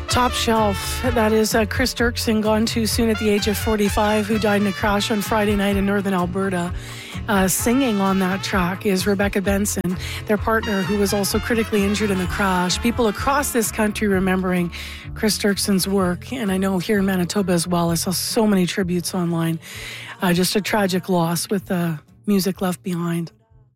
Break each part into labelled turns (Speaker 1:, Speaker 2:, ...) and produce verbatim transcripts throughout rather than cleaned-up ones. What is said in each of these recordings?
Speaker 1: Top shelf. That is uh, Chris Dirksen, gone too soon at the age of forty-five, who died in a crash on Friday night in northern Alberta. Uh, singing on that track is Rebecca Benson, their partner, who was also critically injured in the crash. People across this country remembering Chris Dirksen's work, and I know here in Manitoba as well. I saw so many tributes online. Uh, just a tragic loss with the music left behind.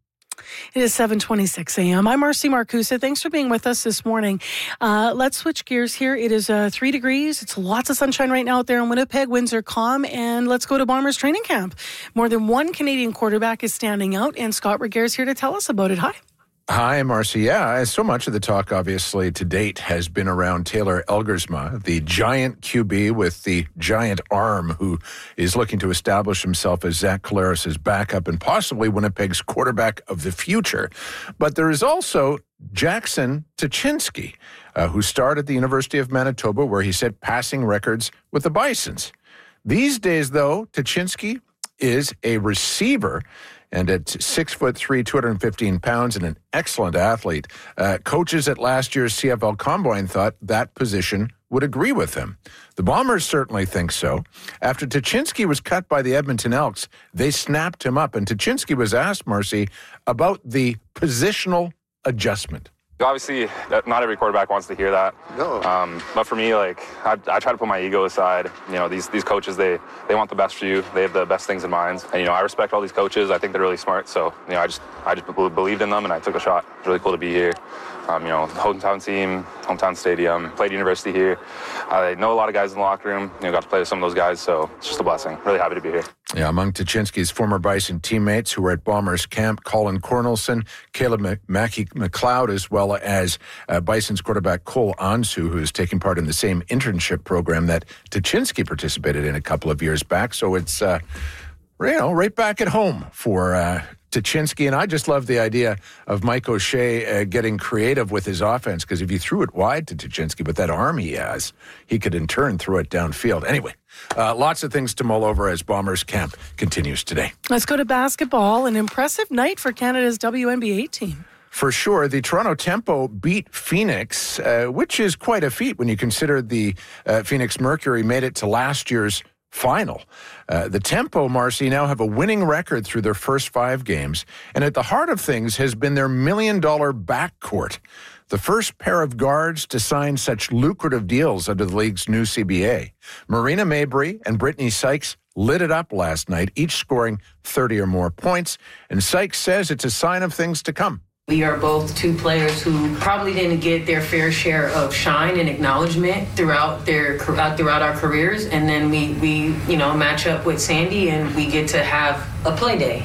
Speaker 1: It is seven twenty-six a.m. I'm Marcy Marcusa. Thanks for being with us this morning. Uh, let's switch gears here. It is uh, three degrees. It's lots of sunshine right now out there in Winnipeg. Winds are calm. And let's go to Bombers training camp. More than one Canadian quarterback is standing out, and Scott Regehr is here to tell us about it. Hi.
Speaker 2: Hi, Marcy. Yeah, so much of the talk, obviously, to date has been around Taylor Elgersma, the giant Q B with the giant arm who is looking to establish himself as Zach Collaros' backup and possibly Winnipeg's quarterback of the future. But there is also Jackson Tuchinski, uh, who started at the University of Manitoba, where he set passing records with the Bisons. These days, though, Tuchinski is a receiver. And at six foot three, two hundred fifteen pounds, and an excellent athlete, uh, coaches at last year's C F L Combine thought that position would agree with him. The Bombers certainly think so. After Tuchinski was cut by the Edmonton Elks, they snapped him up, and Tuchinski was asked, Marcy, about the positional adjustment.
Speaker 3: Obviously, not every quarterback wants to hear that. No. Um, but for me, like, I, I try to put my ego aside. You know, these these coaches, they, they want the best for you. They have the best things in mind. And, you know, I respect all these coaches. I think they're really smart. So, you know, I just I just believed in them, and I took a shot. It's really cool to be here. Um, you know, hometown team, hometown stadium, played university here. I know a lot of guys in the locker room. You know, got to play with some of those guys. So it's just a blessing. Really happy to be here.
Speaker 2: Yeah, among Tuchinski's former Bison teammates who were at Bombers camp, Colin Cornelson, Caleb Mackey McLeod, as well as uh, Bison's quarterback Cole Ansu, who is taking part in the same internship program that Tuchinski participated in a couple of years back. So it's, uh, you know, right back at home for uh, Tuchinski. And I just love the idea of Mike O'Shea uh, getting creative with his offense, because if you threw it wide to Tuchinski with that arm he has, he could in turn throw it downfield. Anyway, uh, lots of things to mull over as Bombers camp continues today.
Speaker 1: Let's go to basketball. An impressive night for Canada's W N B A team.
Speaker 2: For sure. The Toronto Tempo beat Phoenix, uh, which is quite a feat when you consider the uh, Phoenix Mercury made it to last year's final. Uh, the Tempo, Marcy, now have a winning record through their first five games, and at the heart of things has been their million-dollar backcourt. The first pair of guards to sign such lucrative deals under the league's new C B A. Marina Mabrey and Brittany Sykes lit it up last night, each scoring thirty or more points, and Sykes says it's a sign of things to come.
Speaker 4: We are both two players who probably didn't get their fair share of shine and acknowledgement throughout their throughout our careers, and then we we you know match up with Sandy, and we get to have a play day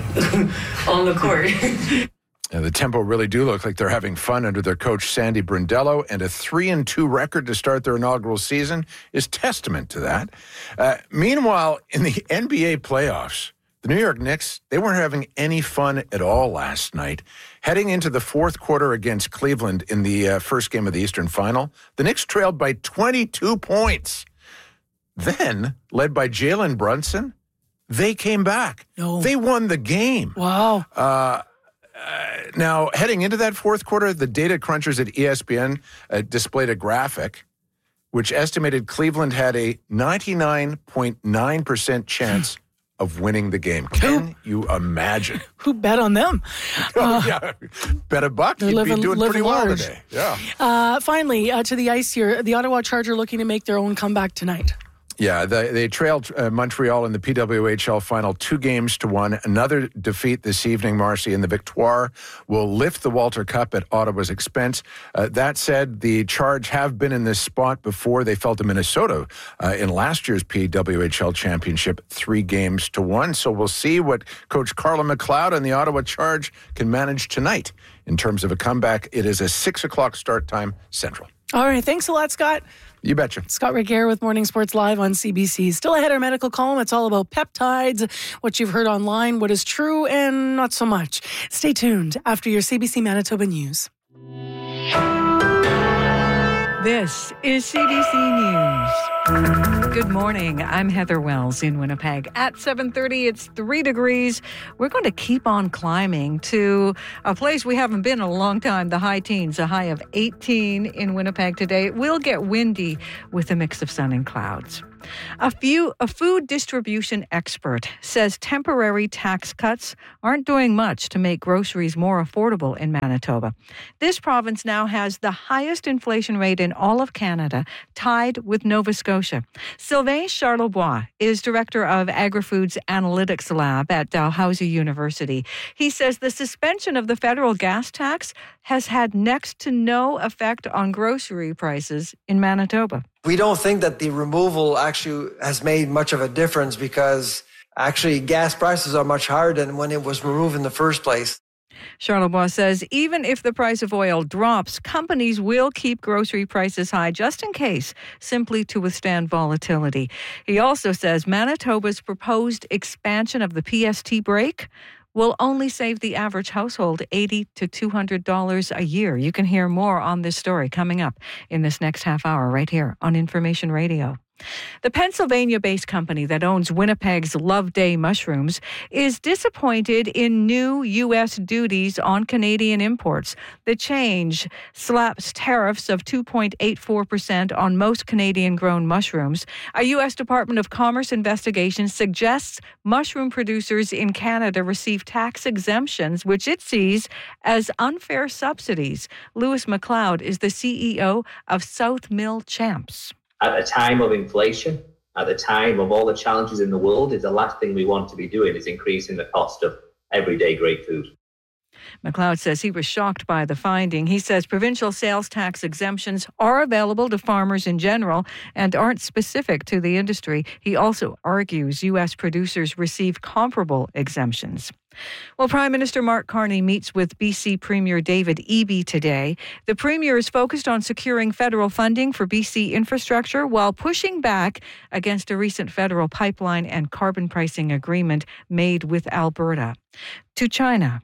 Speaker 4: on the court.
Speaker 2: And the Tempo really do look like they're having fun under their coach Sandy Brindello, and a three and two record to start their inaugural season is testament to that. Uh, meanwhile, in the N B A playoffs, the New York Knicks, they weren't having any fun at all last night. Heading into the fourth quarter against Cleveland in the uh, first game of the Eastern Final, the Knicks trailed by twenty-two points. Then, led by Jalen Brunson, they came back.
Speaker 1: No.
Speaker 2: They won the game.
Speaker 1: Wow.
Speaker 2: Uh, uh, now, heading into that fourth quarter, the data crunchers at E S P N uh, displayed a graphic which estimated Cleveland had a ninety-nine point nine percent chance of winning the game. Can you imagine?
Speaker 1: Who bet on them?
Speaker 2: Oh, yeah. Bet a buck. You'd
Speaker 1: living,
Speaker 2: be doing pretty
Speaker 1: large.
Speaker 2: well today. Yeah.
Speaker 1: Uh, finally, uh, to the ice here, the Ottawa Charger looking to make their own comeback tonight.
Speaker 2: Yeah, they, they trailed uh, Montreal in the P W H L final two games to one. Another defeat this evening, Marcy, and the Victoire will lift the Walter Cup at Ottawa's expense. Uh, that said, the Charge have been in this spot before. They fell to Minnesota uh, in last year's P W H L championship, three games to one. So we'll see what Coach Carla McLeod and the Ottawa Charge can manage tonight in terms of a comeback. It is a six o'clock start time Central.
Speaker 1: All right, thanks a lot, Scott.
Speaker 2: You betcha.
Speaker 1: Scott Regehr with Morning Sports Live on C B C. Still ahead, our medical column. It's all about peptides, what you've heard online, what is true and not so much. Stay tuned after your C B C Manitoba News.
Speaker 5: This is C B C News. Good morning. I'm Heather Wells in Winnipeg. At seven thirty, it's three degrees. We're going to keep on climbing to a place we haven't been in a long time, the high teens, a high of eighteen in Winnipeg today. It will get windy with a mix of sun and clouds. A few, a food distribution expert says temporary tax cuts aren't doing much to make groceries more affordable in Manitoba. This province now has the highest inflation rate in all of Canada, tied with Nova Scotia. Sylvain Charlebois is director of Agri-Foods Analytics Lab at Dalhousie University. He says the suspension of the federal gas tax has had next to no effect on grocery prices in Manitoba.
Speaker 6: We don't think that the removal actually has made much of a difference because actually gas prices are much higher than when it was removed in the first place.
Speaker 5: Charlebois says even if the price of oil drops, companies will keep grocery prices high just in case, simply to withstand volatility. He also says Manitoba's proposed expansion of the P S T break will only save the average household eighty to two hundred dollars a year. You can hear more on this story coming up in this next half hour right here on Information Radio. The Pennsylvania-based company that owns Winnipeg's Loveday Mushrooms is disappointed in new U S duties on Canadian imports. The change slaps tariffs of two point eight four percent on most Canadian-grown mushrooms. A U S Department of Commerce investigation suggests mushroom producers in Canada receive tax exemptions, which it sees as unfair subsidies. Lewis McLeod is the C E O of South Mill Champs.
Speaker 7: At a time of inflation, at the time of all the challenges in the world, is the last thing we want to be doing is increasing the cost of everyday great food.
Speaker 5: McLeod says he was shocked by the finding. He says provincial sales tax exemptions are available to farmers in general and aren't specific to the industry. He also argues U S producers receive comparable exemptions. Well, Prime Minister Mark Carney meets with B C Premier David Eby today. The Premier is focused on securing federal funding for B C infrastructure while pushing back against a recent federal pipeline and carbon pricing agreement made with Alberta. To China.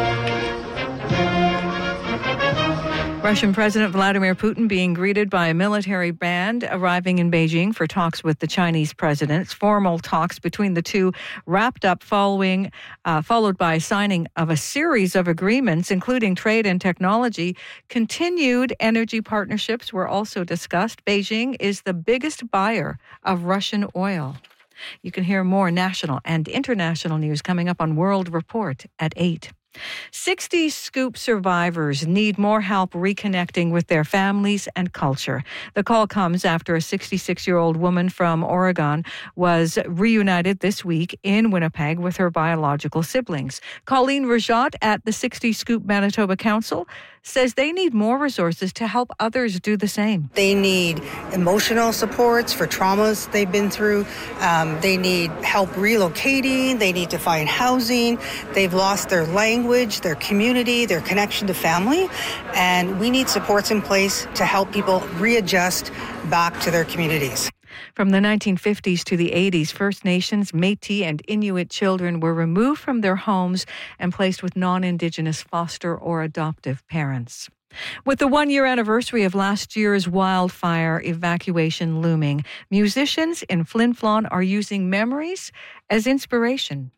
Speaker 5: Russian President Vladimir Putin being greeted by a military band arriving in Beijing for talks with the Chinese president. Formal talks between the two wrapped up following, uh, followed by signing of a series of agreements, including trade and technology. Continued energy partnerships were also discussed. Beijing is the biggest buyer of Russian oil. You can hear more national and international news coming up on World Report at eight. sixty Scoop survivors need more help reconnecting with their families and culture. The call comes after a sixty-six-year-old woman from Oregon was reunited this week in Winnipeg with her biological siblings. Colleen Rajat at the sixty Scoop Manitoba Council says they need more resources to help others do the same.
Speaker 8: They need emotional supports for traumas they've been through. Um, they need help relocating. They need to find housing. They've lost their language, their community, their connection to family. And we need supports in place to help people readjust back to their communities.
Speaker 5: From the nineteen fifties to the eighties, First Nations, Métis, and Inuit children were removed from their homes and placed with non-Indigenous foster or adoptive parents. With the one-year anniversary of last year's wildfire evacuation looming, musicians in Flin Flon are using memories as inspiration.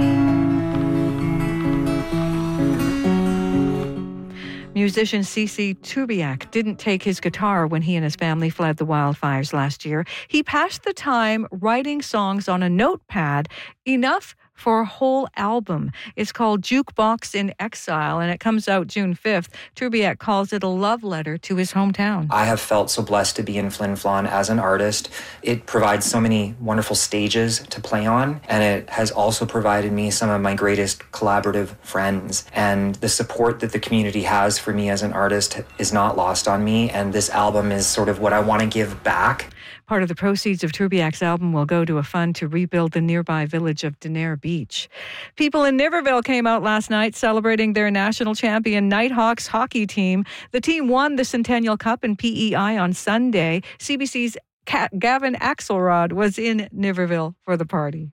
Speaker 5: Musician C C Turbiak didn't take his guitar when he and his family fled the wildfires last year. He passed the time writing songs on a notepad, enough for a whole album. It's called Jukebox in Exile, and it comes out June fifth. Turbiak calls it a love letter to his hometown.
Speaker 9: I have felt so blessed to be in Flin Flon as an artist. It provides so many wonderful stages to play on, and it has also provided me some of my greatest collaborative friends. And the support that the community has for me as an artist is not lost on me, and this album is sort of what I want to give back.
Speaker 5: Part of the proceeds of Turbiak's album will go to a fund to rebuild the nearby village of Denair Beach. People in Niverville came out last night celebrating their national champion Nighthawks hockey team. The team won the Centennial Cup in P E I on Sunday. C B C's Gavin Axelrod was in Niverville for the party.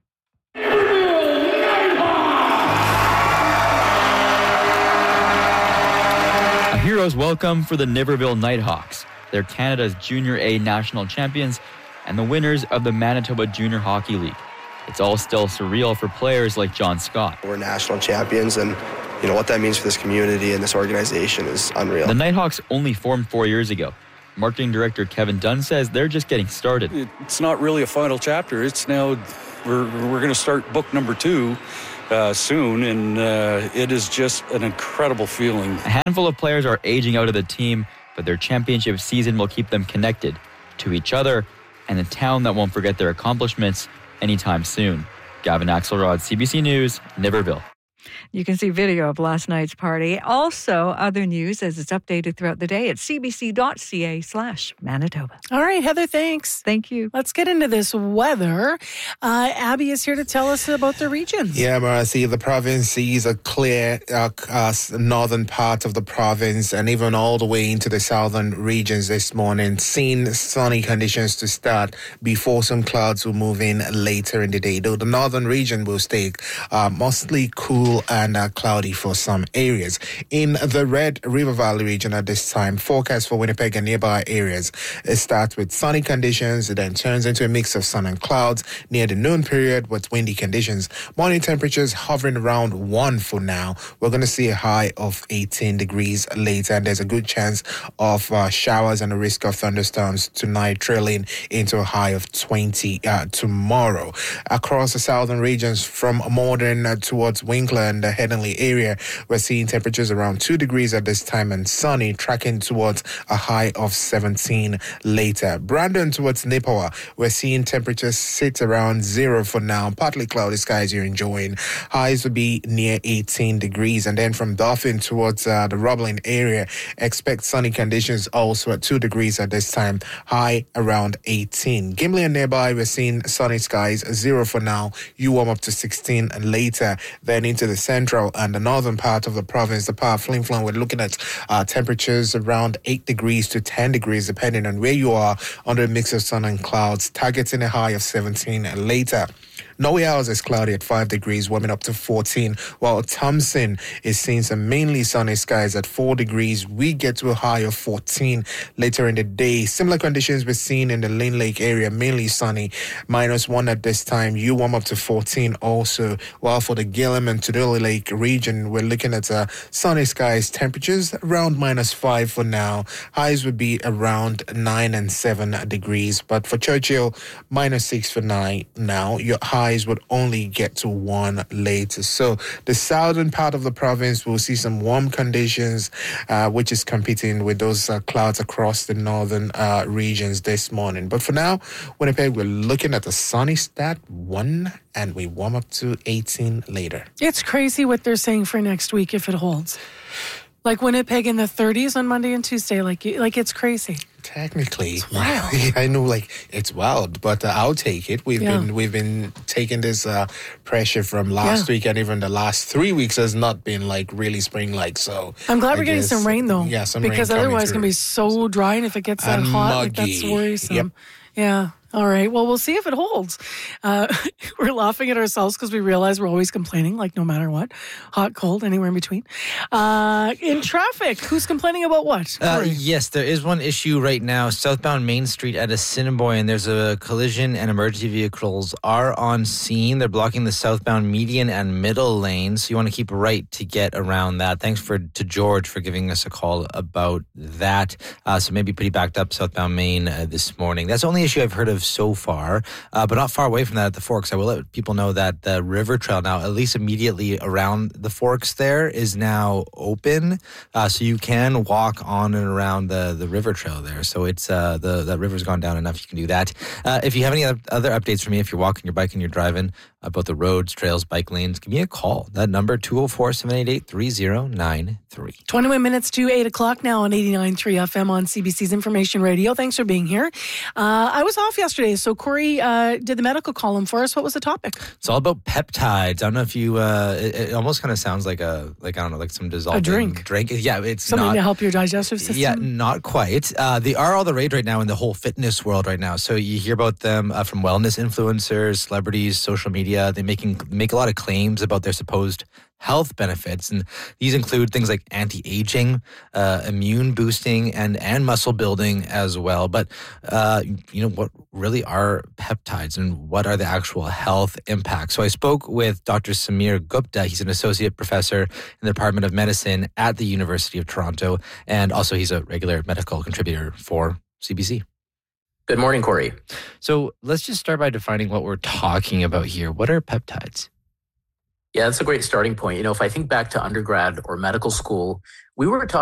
Speaker 10: A hero's welcome for the Niverville Nighthawks. They're Canada's Junior A national champions and the winners of the Manitoba Junior Hockey League. It's all still surreal for players like John Scott.
Speaker 11: We're national champions, and you know what that means for this community and this organization is unreal.
Speaker 10: The Nighthawks only formed four years ago. Marketing director Kevin Dunn says they're just getting started.
Speaker 12: It's not really a final chapter. It's now, we're, we're going to start book number two uh, soon, and uh, it is just an incredible feeling.
Speaker 10: A handful of players are aging out of the team, but their championship season will keep them connected to each other and a town that won't forget their accomplishments anytime soon. Gavin Axelrod, C B C News, Niverville.
Speaker 5: You can see video of last night's party. Also, other news as it's updated throughout the day at cbc.ca slash Manitoba.
Speaker 1: All right, Heather, thanks.
Speaker 5: Thank you.
Speaker 1: Let's get into this weather. Uh, Abby is here to tell us about the regions.
Speaker 13: Yeah, Marcy, the province sees a clear uh, uh, northern part of the province and even all the way into the southern regions this morning. Seeing sunny conditions to start before some clouds will move in later in the day, though the northern region will stay uh, mostly cool and uh, cloudy for some areas. In the Red River Valley region at this time, forecast for Winnipeg and nearby areas, it starts with sunny conditions, it then turns into a mix of sun and clouds near the noon period with windy conditions. Morning temperatures hovering around one for now. We're going to see a high of eighteen degrees later, and there's a good chance of uh, showers and a risk of thunderstorms tonight, trailing into a high of twenty uh, tomorrow. Across the southern regions from Morden uh, towards Winkler and the Headingley area, we're seeing temperatures around two degrees at this time and sunny, tracking towards a high of seventeen later. Brandon towards Nipawin, we're seeing temperatures sit around zero for now. Partly cloudy skies you're enjoying. Highs will be near eighteen degrees. And then from Dauphin towards uh, the Roblin area, expect sunny conditions also at two degrees at this time. High around eighteen. Gimli and nearby, we're seeing sunny skies, zero for now. You warm up to sixteen later. Then into the central and the northern part of the province, the part of Flin Flon, we're looking at uh, temperatures around eight degrees to ten degrees, depending on where you are, under a mix of sun and clouds, targeting a high of seventeen later. Norway House is cloudy at five degrees, warming up to fourteen, while Thompson is seeing some mainly sunny skies at four degrees. We get to a high of fourteen later in the day. Similar conditions we're seeing in the Lynn Lake area, mainly sunny, minus one at this time. You warm up to fourteen also, while for the Gillam and Tudor Lake region, we're looking at uh, sunny skies, temperatures around minus five for now. Highs would be around nine and seven degrees, but for Churchill, minus six for nine now. Your high would only get to one later. So the southern part of the province will see some warm conditions, uh, which is competing with those uh, clouds across the northern uh, regions this morning. But for now, Winnipeg, we're looking at a sunny stat one, and we warm up to eighteen later.
Speaker 1: It's crazy what they're saying for next week if it holds. Like Winnipeg in the thirties on Monday and Tuesday. Like, like it's crazy.
Speaker 13: Technically,
Speaker 1: it's wild.
Speaker 13: I know, like it's wild, but uh, I'll take it. We've yeah. been we've been taking this uh, pressure from last yeah. week, and even the last three weeks has not been like really spring-like. So
Speaker 1: I'm glad
Speaker 13: I
Speaker 1: we're getting
Speaker 13: guess,
Speaker 1: some rain though,
Speaker 13: yeah, some
Speaker 1: because
Speaker 13: rain
Speaker 1: otherwise it's
Speaker 13: through.
Speaker 1: gonna be so dry, and if it gets that
Speaker 13: and
Speaker 1: hot,
Speaker 13: muggy.
Speaker 1: like that's worrisome.
Speaker 13: Yep.
Speaker 1: Yeah. All right. Well, we'll see if it holds. Uh, we're laughing at ourselves because we realize we're always complaining, like no matter what, hot, cold, anywhere in between. Uh, in traffic, who's complaining about what?
Speaker 14: Uh, yes, there is one issue right now. Southbound Main Street at Assiniboine, there's a collision and emergency vehicles are on scene. They're blocking the southbound median and middle lanes. So you want to keep right to get around that. Thanks for to George for giving us a call about that. Uh, so maybe pretty backed up southbound Main uh, this morning. That's the only issue I've heard of so far, uh, but not far away from that at the Forks. I will let people know that the River Trail now, at least immediately around the Forks there, is now open, uh, so you can walk on and around the, the River Trail there. So it's uh, the that river's gone down enough. You can do that. Uh, if you have any other, other updates for me, if you're walking your bike and you're driving about the roads, trails, bike lanes, give me a call. That number, two oh four, seven eight eight, three oh nine three.
Speaker 1: twenty-one minutes to eight o'clock now on eighty-nine point three F M on C B C's Information Radio. Thanks for being here. Uh, I was off yesterday, so Corey uh, did the medical column for us. What was the topic?
Speaker 14: It's all about peptides. I don't know if you, uh, it, it almost kind of sounds like a, like, I don't know, like some dissolving
Speaker 1: a drink.
Speaker 14: drink. Yeah, it's
Speaker 1: Something
Speaker 14: not,
Speaker 1: to help your digestive system?
Speaker 14: Yeah, not quite. Uh, they are all the rage right now in the whole fitness world right now. So you hear about them uh, from wellness influencers, celebrities, social media. They making make a lot of claims about their supposed health benefits. And these include things like anti-aging, uh, immune boosting, and, and muscle building as well. But, uh, you know, what really are peptides and what are the actual health impacts? So I spoke with Doctor Samir Gupta. He's an associate professor in the Department of Medicine at the University of Toronto. And also he's a regular medical contributor for C B C.
Speaker 15: Good morning, Corey.
Speaker 14: So let's just start by defining what we're talking about here. What are peptides?
Speaker 15: Yeah, that's a great starting point. You know, if I think back to undergrad or medical school, we were talking